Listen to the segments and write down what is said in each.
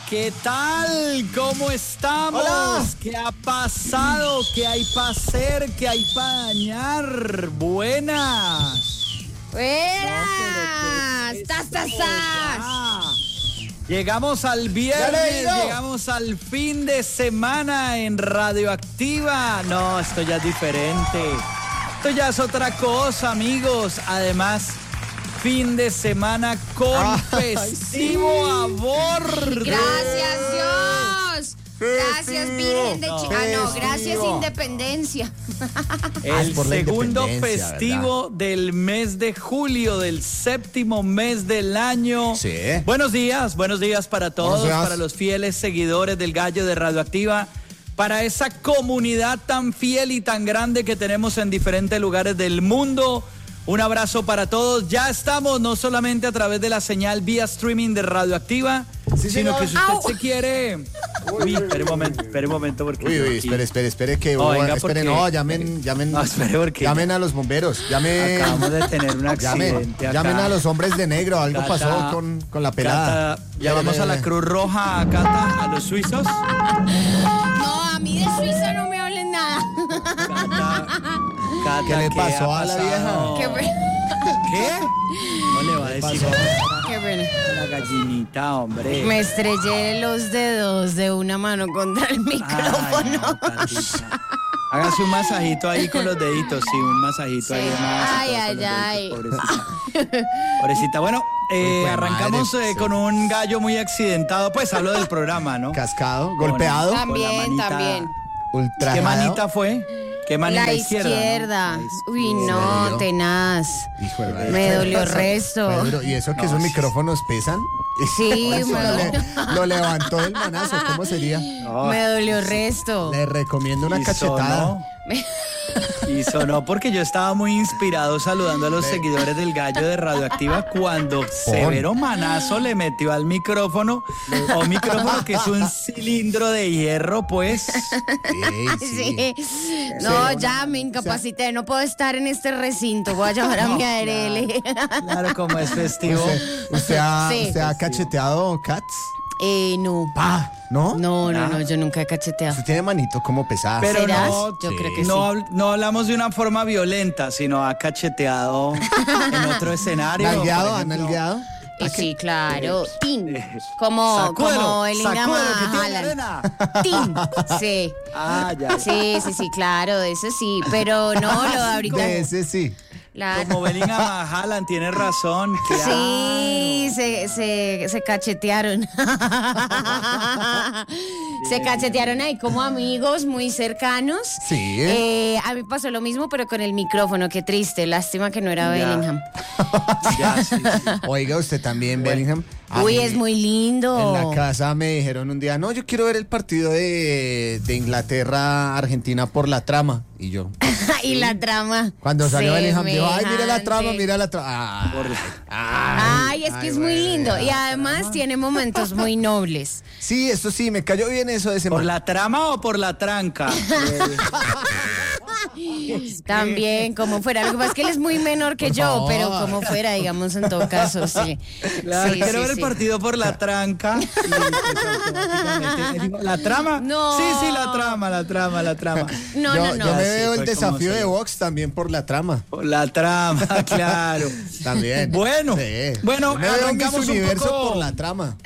¿Qué tal? ¿Cómo estamos? Hola. ¿Qué ha pasado? ¿Qué hay para hacer? ¿Qué hay para dañar? Buenas. ¡Buenas! ¡Tas! Llegamos al viernes, llegamos al fin de semana en Radioactiva. No, esto ya es diferente. Esto ya es otra cosa, amigos. Además, fin de semana con festivo a bordo. ¡Gracias, Dios! Gracias, Virgen de Chicago. Gracias, Independencia. El segundo festivo del mes de julio, del séptimo mes del año. Sí. Buenos días para todos, para los fieles seguidores del Gallo de Radioactiva, para esa comunidad tan fiel y tan grande que tenemos en diferentes lugares del mundo. Un abrazo para todos. Ya estamos no solamente a través de la señal vía streaming de Radioactiva, sino que si usted se quiere... Uy, espere un momento porque... Uy, espere que... llamen a los bomberos. Acabamos de tener un accidente acá. Llamen a los hombres de negro. Algo pasó con la pelada. Cata, llamamos a la Cruz Roja, a Cata, a los suizos. No, a mí de Suiza no me hablen nada. Cata, ¿Qué le pasó a la vieja? ¿Qué? No le va a decir Qué bueno. la gallinita, hombre. Me estrellé los dedos de una mano contra el micrófono. Ay, no, Catita. Hágase un masajito ahí con los deditos, sí, un masajito ahí. Ay. Pobrecita. Bueno, arrancamos con un gallo muy accidentado, pues hablo del programa, ¿no? Cascado, golpeado. También. Ultrajado. ¿Qué manita fue? ¿Qué manita? La izquierda. ¿No? ¿No? Uy, no, tenaz. Hijo de madre. Me dolió el resto. Pedro, ¿y eso que esos micrófonos pesan? Sí, Lo levantó del manazo, ¿cómo sería? me dolió el resto. Le recomiendo una cachetada. Y sonó porque yo estaba muy inspirado saludando a los seguidores del Gallo de Radioactiva cuando severo manazo le metió al micrófono, un micrófono que es un cilindro de hierro, pues. Sí. No, ya me incapacité, no puedo estar en este recinto, voy a llamar a mi ARL. Claro, como es festivo. ¿Usted ha cacheteado cats? No. ¿No? No, yo nunca he cacheteado. Usted tiene manito como pesada. Pero ¿Serás? no, Yo creo que no hablamos de una forma violenta, sino ha cacheteado en otro escenario. ¿Nalgueado? por ¿Ha ejemplo. nalgueado? Sí, claro. Tin. Como el Sacúdelo, Ingama que tiene Haaland. arena. Tin. Sí. Ya. Sí, claro, de eso sí. Pero no, lo de ahorita. De ese sí. Claro. Como Bellingham Haaland, tiene razón. Claro. Sí, se cachetearon. Se cachetearon ahí como amigos muy cercanos. Sí. A mí pasó lo mismo, pero con el micrófono. Qué triste, lástima que no era Bellingham. Sí. Oiga, usted también, Bellingham. Uy, es muy lindo. En la casa me dijeron un día, no, yo quiero ver el partido de Inglaterra-Argentina por la trama. Y yo. Y la trama. Cuando salió Bellingham, dijo, ay, mira la semejante. trama. Ay, es que es muy lindo. Y además tiene momentos muy nobles. Sí, eso sí, me cayó bien eso de ese ¿Por man. la trama o por la tranca? También, como fuera. Lo que pasa es que él es muy menor que yo, pero como fuera, digamos, en todo caso, sí. Claro, Sí, quiero sí, ver el partido por la tranca. Y, pues, automáticamente, digo, ¿la trama? No. Sí, la trama. No. Yo me Sí, veo fue el desafío como de se- box también por la trama. Por la trama, claro. También. Bueno, Sí. bueno, Yo me veo arrancamos Miss un Universo poco- por la trama.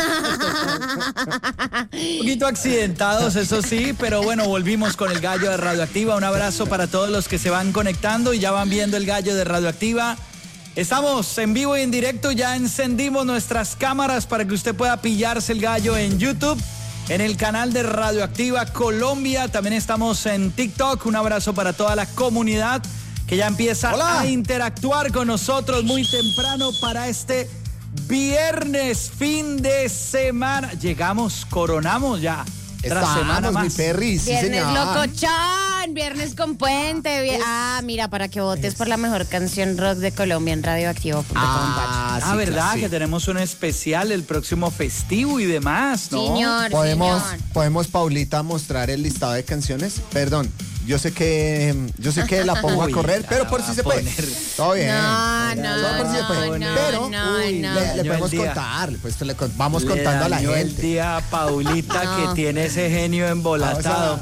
Un poquito accidentados, eso sí, pero bueno, volvimos con el Gallo de Radioactiva. Un abrazo para todos los que se van conectando y ya van viendo el Gallo de Radioactiva. Estamos en vivo y en directo, ya encendimos nuestras cámaras para que usted pueda pillarse el gallo en YouTube, en el canal de Radioactiva Colombia. También estamos en TikTok. Un abrazo para toda la comunidad que ya empieza a interactuar con nosotros muy temprano para este viernes, fin de semana. Llegamos, coronamos ya. Otra semana Estamos, mi más. Perry, sí, Viernes señor. locochón, viernes con puente. Mira, para que votes por la mejor canción rock de Colombia en radioactivo.com. Sí, ¿verdad? sí. Que tenemos un especial el próximo festivo y demás, ¿no? Señor. ¿Podemos, Paulita, mostrar el listado de canciones? Perdón, Yo sé que la pongo a correr, pero por si se puede. Todo bien. No, por si se puede. Pero le podemos contar, pues vamos contando a la gente. El día a Paulita que tiene ese genio embolatado.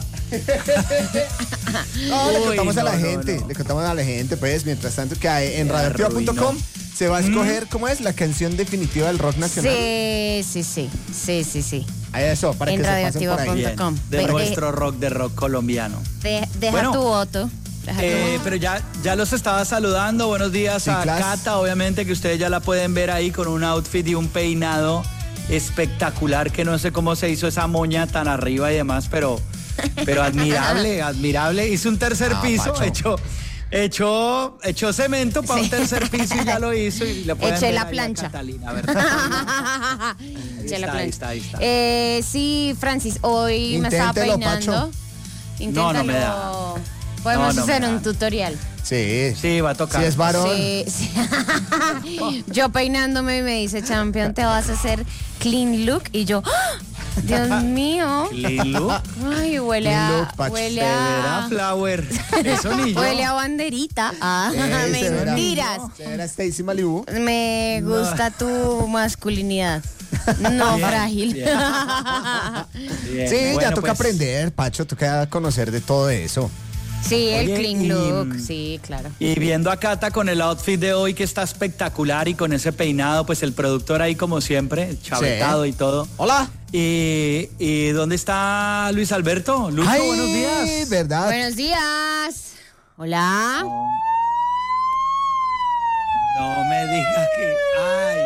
Le contamos a la gente, le contamos a la gente, pues, mientras tanto que hay en radioactiva.com se va a escoger, ¿cómo es? La canción definitiva del rock nacional. Sí. Ahí eso, para en que se pasen por ahí. radioactiva.com. De nuestro rock, de rock colombiano. Deja tu voto. Pero ya los estaba saludando. Buenos días a Cata, obviamente que ustedes ya la pueden ver ahí con un outfit y un peinado espectacular, que no sé cómo se hizo esa moña tan arriba y demás, pero admirable. Hizo un tercer piso, Pacho. echó cemento para un tercer piso y ya lo hizo. Y le pueden Eché ver la ahí a plancha. Catalina, ¿verdad? Eché la plancha. Ahí está. Sí, Francis, hoy me estaba Inténtelo, peinando. Pacho. Inténtalo. No me da. Podemos No hacer me da. un tutorial. Sí, va a tocar. Si es varón. Sí. Yo peinándome y me dice, Champion, te vas a hacer clean look. Y yo, ¡ah! Dios mío. Clean look. Ay, huele Clean a... look, Pacho. Huele De a... veras, Flower. Eso ni yo. Huele a banderita. Mentiras. Se verá Stacy Malibu. Me gusta tu masculinidad. No Bien, frágil. bien. Bien. Sí, ya Bueno, toca pues, aprender, Pacho, toca conocer de todo eso. Sí, el Oye, clean look. Sí, claro. Y viendo a Cata con el outfit de hoy que está espectacular y con ese peinado, pues el productor ahí como siempre, chavetado y todo. Hola. ¿Y dónde está Luis Alberto? Lucho, Ay, buenos días. ¿verdad? Buenos días. Hola. No me digas que... Ay,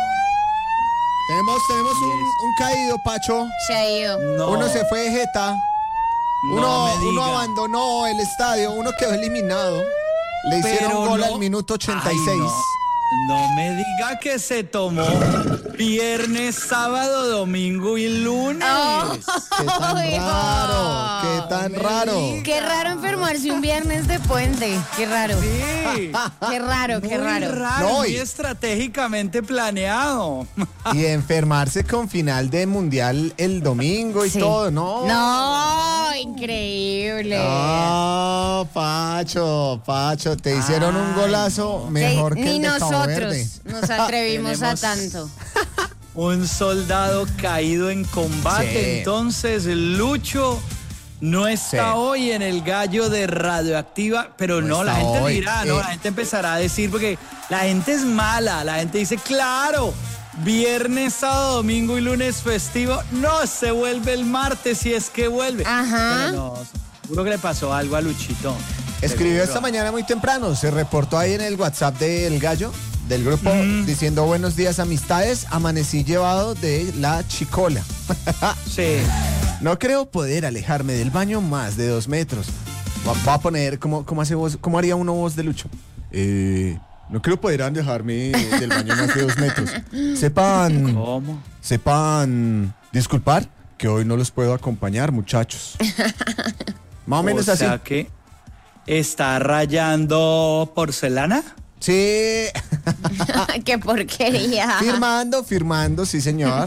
Tenemos un caído, Pacho. Se ha ido. no. Uno se fue de jeta. No me Uno diga. abandonó el estadio, uno quedó eliminado. Le hicieron Pero gol no- al minuto 86. Ay, no me diga que se tomó viernes, sábado, domingo y lunes. Qué tan Ay, raro, qué tan raro. Qué raro enfermarse un viernes de puente. Qué raro. Sí. Qué raro, qué Muy raro. No, muy y- estratégicamente planeado. Y enfermarse con final de mundial el domingo y Sí. todo, ¿no? No, increíble. Ah, Pacho, te hicieron un golazo mejor que Ni el de Cabo Verde. nosotros nos atrevimos a Tenemos- tanto. Un soldado caído en combate. Sí. Entonces, Lucho no está Sí. hoy en el gallo de Radioactiva, pero No no, la está gente hoy. dirá, ¿no? La gente empezará a decir, porque la gente es mala. La gente dice, claro, viernes, sábado, domingo y lunes festivo. No, se vuelve el martes si es que vuelve. Ajá. Pero no, seguro que le pasó algo a Luchito. Escribió Seguro. esta mañana muy temprano, se reportó ahí en el WhatsApp del gallo, del grupo, diciendo buenos días amistades, amanecí llevado de la chicola. Sí. No creo poder alejarme del baño más de 2 metros. Va a poner, ¿cómo hace voz? ¿Cómo haría uno voz de Lucho? No creo poder alejarme del baño más de 2 metros. ¿Cómo? Sepan disculpar que hoy no los puedo acompañar, muchachos. Más o menos así. sea que está rayando porcelana. Sí. Qué porquería. Firmando, sí, señor.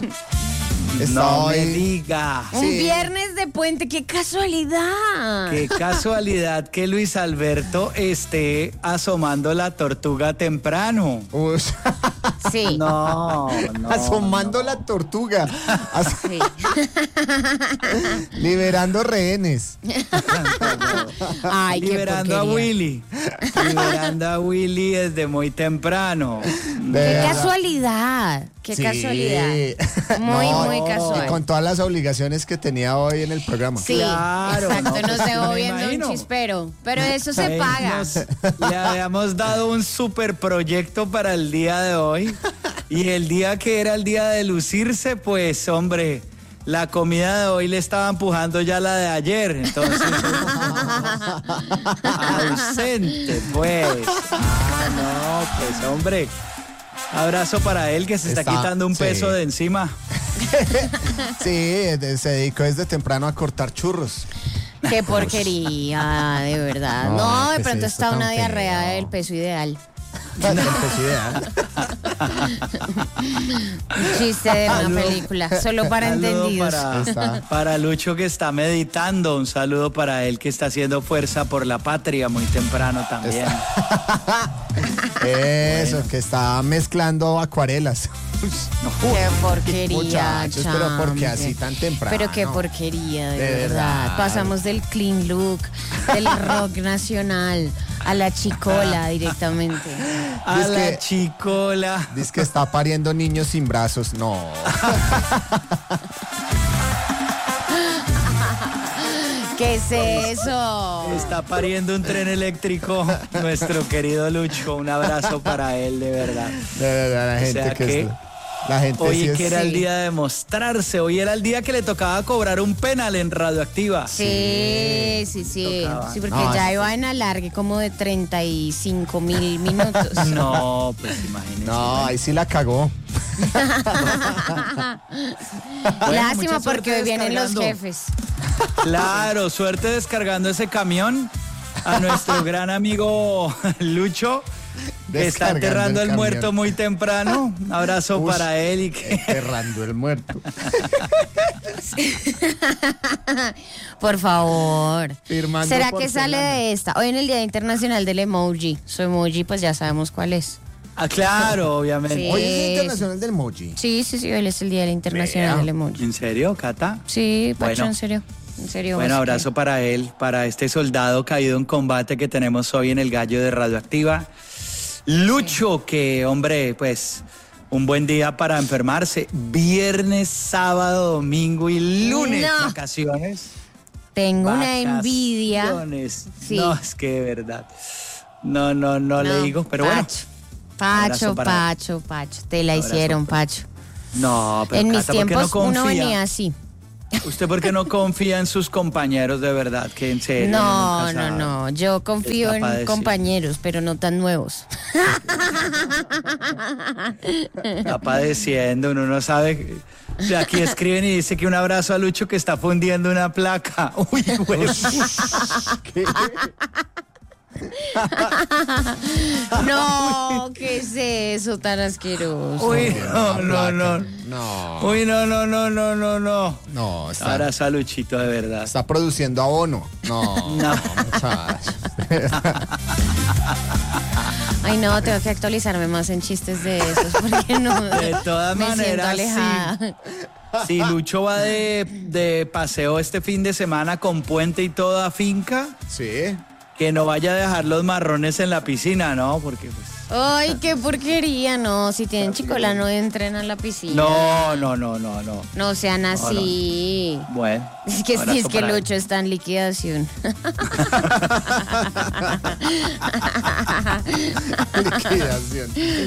No me Estoy- diga. Un Sí. viernes de puente, qué casualidad. Qué casualidad que Luis Alberto esté asomando la tortuga temprano. Uy, Sí. No, asomando la tortuga. Sí. Liberando rehenes. Ay, qué Liberando a porquería. Willy. Liberando a Willy desde muy temprano. Qué casualidad. Qué Sí. casualidad. Muy, No, muy casual. Y con todas las obligaciones que tenía hoy en el programa. Sí, Claro, exacto, no, nos pues, dejó me viendo imagino. un chispero. Pero eso se paga. Le habíamos dado un super proyecto para el día de hoy. Y el día que era el día de lucirse, pues, hombre, la comida de hoy le estaba empujando ya la de ayer. Entonces, ausente, pues. No, pues, hombre. Abrazo para él que se está quitando un sí. peso de encima. Sí, se dedicó desde temprano a cortar churros. Qué porquería, de verdad. No, No, de ¿qué es pronto esto está tan una diarrea feo? del peso ideal. Empezó idea. Un chiste de una película, solo para Saludo entendidos. para Lucho que está meditando, un saludo para él que está haciendo fuerza por la patria muy temprano también. Eso, que está mezclando acuarelas. Qué porquería, Muchachos, pero ¿por qué champion. así tan temprano? Pero qué porquería, de De verdad. verdad. Pasamos del clean look, del rock nacional, a la chicola directamente. A Dice la que- chicola. Dice que está pariendo niños sin brazos. No. ¿Qué es eso? Está pariendo un tren eléctrico nuestro querido Lucho. Un abrazo para él, de verdad. De verdad, la O gente sea que la gente hoy sí es... que era el Sí. día de mostrarse, hoy era el día que le tocaba cobrar un penal en Radioactiva. Sí. Sí, porque No, ya iba en alargue como de 35.000 minutos. No, pues imagínese. No, ahí sí la cagó. Lástima mucha suerte porque hoy vienen los descargando. jefes. Claro, suerte descargando ese camión a nuestro gran amigo Lucho, que está Descargando enterrando el el muerto camión. muy temprano. Un abrazo Ush, para él y que... Enterrando el muerto. Por favor. Firmando ¿Será por que sale Fernanda. de esta? Hoy en el Día Internacional del Emoji. Su emoji, pues ya sabemos cuál es. Ah, claro, obviamente. Sí. Hoy es el Internacional del Emoji. Sí, hoy es el Día Internacional Vea. del Emoji. ¿En serio, Cata? Sí, Pacho, Bueno. en serio. En serio. Bueno, es abrazo que- para él, para este soldado caído en combate que tenemos hoy en el Gallo de Radioactiva. Lucho, que hombre, pues un buen día para enfermarse. Viernes, sábado, domingo y lunes, No. vacaciones. Tengo una envidia. Vacaciones. Sí. No, es que de verdad. No le digo, pero bueno. Abrazo Pacho. Te la Abrazo hicieron, para- Pacho. No, pero En mis Cata, ¿por qué tiempos no uno confía? venía así. ¿Usted por qué no confía en sus compañeros de verdad? Que en serio. uno No, nunca sabe. no. Yo confío Está en padecido. compañeros, pero no tan nuevos. Está padeciendo, uno no sabe. O sea, aquí escriben y dice que un abrazo a Lucho que está fundiendo una placa. Uy, güey. ¿Qué? No, ¿qué es eso tan asqueroso? Uy, no. No. Uy, no. No, está, Abrazo a Luchito, de verdad. está produciendo abono. No, No. muchacho. Ay, no, tengo que actualizarme más en chistes de esos porque no. De todas me siento maneras, alejada. Si Lucho va de paseo este fin de semana con puente y toda finca, Sí. que no vaya a dejar los marrones en la piscina, ¿no? Porque pues... Ay, qué porquería, no. Si tienen chicola, no entren a la piscina. No. No sean así. Bueno. Es que abrazo para él. Lucho está en liquidación. Liquidación.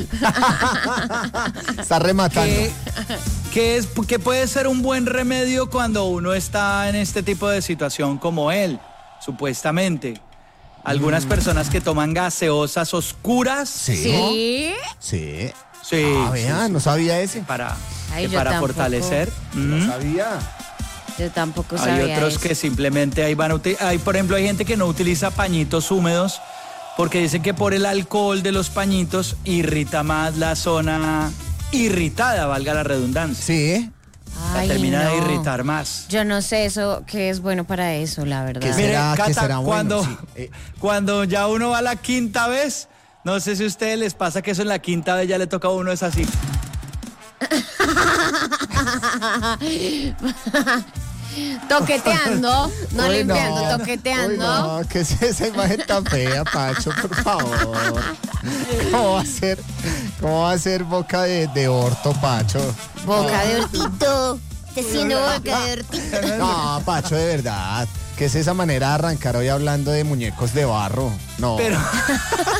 Está rematando. ¿Qué puede ser un buen remedio cuando uno está en este tipo de situación como él, supuestamente? Algunas personas que toman gaseosas oscuras. ¿Sí? Sí. Sí. Ah, vea, no sabía ese. Para, Ay, que yo para tampoco. fortalecer. No Ujú. sabía. Yo tampoco Hay sabía otros eso. que simplemente ahí van a utilizar. Por ejemplo, hay gente que no utiliza pañitos húmedos porque dicen que por el alcohol de los pañitos irrita más la zona irritada, valga la redundancia. Sí. La Ay, termina de no. irritar más. Yo no sé eso, qué es bueno para eso, la verdad. ¿Qué Mire, será? ¿Qué Cata, será bueno? cuando, Sí. cuando ya uno va la quinta vez, no sé si a ustedes les pasa que eso en la quinta vez ya le toca a uno es así. Toqueteando, no Uy, limpiando, no. toqueteando. Uy, no, ¿qué es esa imagen tan fea, Pacho? Por favor. ¿Cómo va a ser boca de orto, Pacho? Boca de hortito. Te siento boca de hortito. No, Pacho, de verdad. ¿Qué es esa manera de arrancar hoy hablando de muñecos de barro? No. Pero,